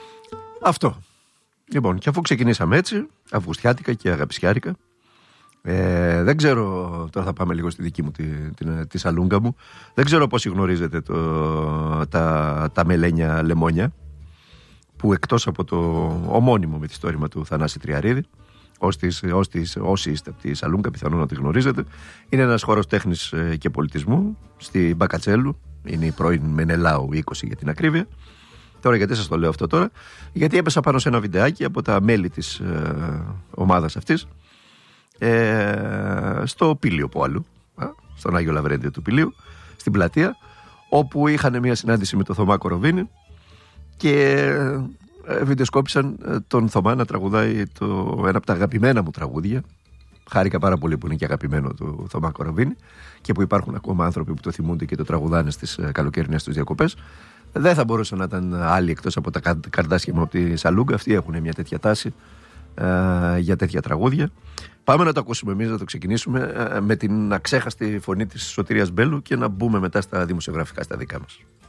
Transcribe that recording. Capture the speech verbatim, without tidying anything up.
Αυτό. Λοιπόν, και αφού ξεκινήσαμε έτσι, αυγουστιάτικα και αγαπησιάρικα, ε, δεν ξέρω, τώρα θα πάμε λίγο στη δική μου τη, τη, τη σαλούγκα μου. Δεν ξέρω πόσοι γνωρίζετε το, τα, τα μελένια λεμόνια, που εκτός από το ομώνυμο μυθιστόρημα του Θανάση Τριαρίδη, όσοι είστε από τη Σαλούγκα πιθανόν να τη γνωρίζετε, είναι ένας χώρος τέχνης και πολιτισμού στη Μπακατσέλου, είναι η πρώην Μενελάου είκοσι για την ακρίβεια. Τώρα γιατί σας το λέω αυτό τώρα? Γιατί έπεσα πάνω σε ένα βιντεάκι από τα μέλη της ε, ομάδας αυτής, ε, στο Πήλιο που αλλού, ε, στον Άγιο Λαβρέντιο του Πηλίου, στην πλατεία, όπου είχαν μια συνάντηση με τον Θωμά Κοροβίνη και ε, βιντεοσκόπησαν τον Θωμά να τραγουδάει το, ένα από τα αγαπημένα μου τραγούδια. Χάρηκα πάρα πολύ που είναι και αγαπημένο του Θωμά Κοροβίνη και που υπάρχουν ακόμα άνθρωποι που το θυμούνται και το τραγουδάνε στις καλοκαιρινές τους διακοπές. Δεν θα μπορούσαν να ήταν άλλοι εκτός από τα καρδάσια μου από τη Σαλούγκα. Αυτοί έχουν μια τέτοια τάση ε, για τέτοια τραγούδια. Πάμε να το ακούσουμε εμείς, να το ξεκινήσουμε ε, με την αξέχαστη φωνή της Σωτηρίας Μπέλου και να μπούμε μετά στα δημοσιογραφικά, στα δικά μας.